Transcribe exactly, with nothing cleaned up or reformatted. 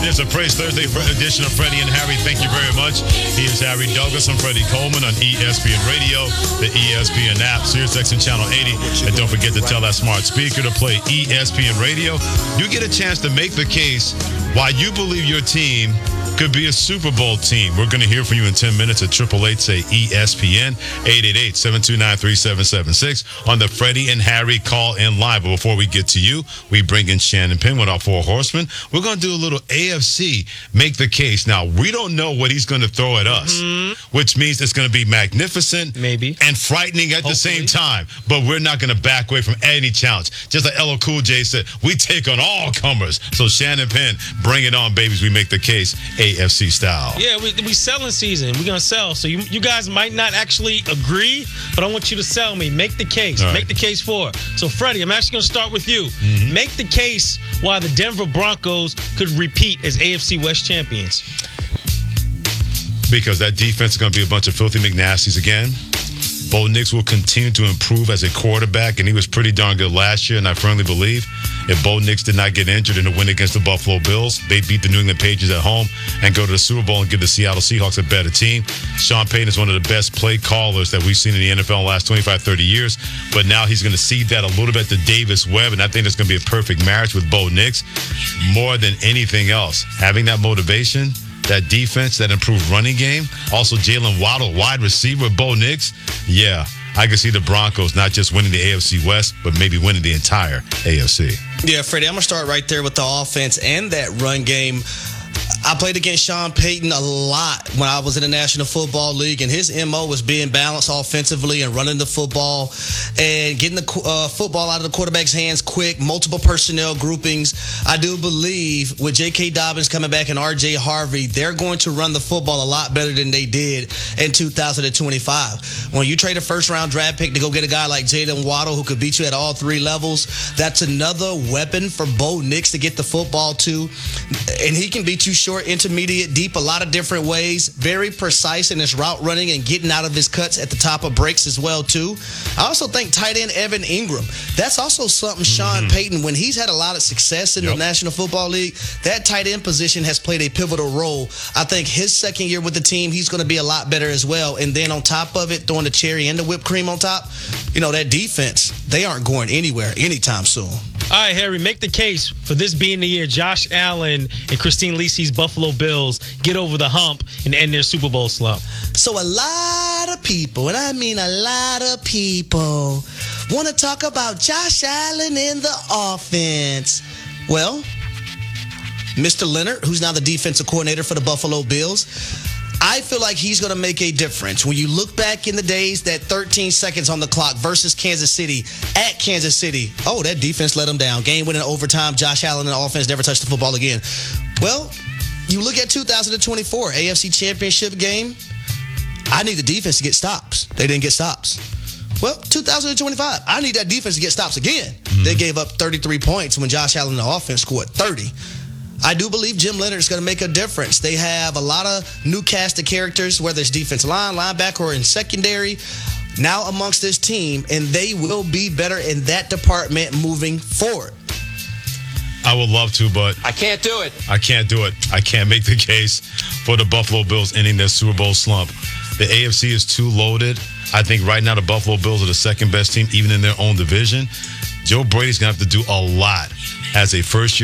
It's a Praise Thursday edition of Freddie and Harry. Thank you very much. He is Harry Douglas. I'm Freddie Coleman on E S P N Radio, the E S P N app, SiriusXM Channel eighty. And don't forget to tell that smart speaker to play E S P N Radio. You get a chance to make the case why you believe your team could be a Super Bowl team. We're going to hear from you in ten minutes at eight eight eight, say E S P N, eight eight eight, seven two nine, three seven seven six on the Freddie and Harry call-in line. But before we get to you, we bring in Shannon Penn with our four horsemen. We're going to do a little A F C make the case. Now, we don't know what he's going to throw at us, mm-hmm. which means it's going to be magnificent maybe and frightening at Hopefully. the same time. But we're not going to back away from any challenge. Just like L L Cool J said, we take on all comers. So Shannon Penn, bring it on, babies. We make the case A F C style. Yeah, we we selling season. We're going to sell. So you you guys might not actually agree, but I want you to sell me. Make the case. Right. Make the case for it. So, Freddie, I'm actually going to start with you. Mm-hmm. Make the case why the Denver Broncos could repeat as A F C West champions. Because that defense is going to be a bunch of filthy McNasties again. Bo Nix will continue to improve as a quarterback, and he was pretty darn good last year, and I firmly believe if Bo Nix did not get injured in the win against the Buffalo Bills, they beat the New England Patriots at home and go to the Super Bowl and give the Seattle Seahawks a better team. Sean Payton is one of the best play callers that we've seen in the N F L in the last twenty-five, thirty years, but now he's going to cede that a little bit to Davis Webb, and I think that's going to be a perfect marriage with Bo Nix. More than anything else, having that motivation, that defense, that improved running game, also Jalen Waddle, wide receiver, Bo Nix, yeah, I can see the Broncos not just winning the A F C West, but maybe winning the entire A F C. Yeah, Freddie, I'm going to start right there with the offense and that run game. I played against Sean Payton a lot when I was in the National Football League, and his M O was being balanced offensively and running the football and getting the uh, football out of the quarterback's hands quick, multiple personnel groupings. I do believe with J K. Dobbins coming back and R J. Harvey, they're going to run the football a lot better than they did in two thousand twenty-five. When you trade a first-round draft pick to go get a guy like Jalen Waddle who could beat you at all three levels, that's another weapon for Bo Nix to get the football to, and he can beat you short, intermediate, deep, a lot of different ways. Very precise in his route running and getting out of his cuts at the top of breaks as well, too. I also think tight end Evan Ingram. That's also something mm-hmm. Sean Payton, when he's had a lot of success in yep. the National Football League, that tight end position has played a pivotal role. I think his second year with the team, he's going to be a lot better as well. And then on top of it, throwing the cherry and the whipped cream on top, you know, that defense, they aren't going anywhere anytime soon. All right, Harry, make the case for this being the year Josh Allen and Christine Lisi's Buffalo Bills get over the hump and end their Super Bowl slump. So a lot of people, and I mean a lot of people, want to talk about Josh Allen in the offense. Well, Mister Leonard, who's now the defensive coordinator for the Buffalo Bills, I feel like he's going to make a difference. When you look back in the days, that thirteen seconds on the clock versus Kansas City, at Kansas City, oh, that defense let them down. Game winning overtime, Josh Allen and the offense never touched the football again. Well, you look at two thousand twenty-four, A F C Championship game, I need the defense to get stops. They didn't get stops. Well, two thousand twenty-five, I need that defense to get stops again. Mm-hmm. They gave up thirty-three points when Josh Allen and the offense scored thirty. I do believe Jim Leonard is going to make a difference. They have a lot of new cast of characters, whether it's defensive line, linebacker, or in secondary, now amongst this team, and they will be better in that department moving forward. I would love to, but I can't do it. I can't do it. I can't make the case for the Buffalo Bills ending their Super Bowl slump. The A F C is too loaded. I think right now the Buffalo Bills are the second best team, even in their own division. Joe Brady's going to have to do a lot as a first-year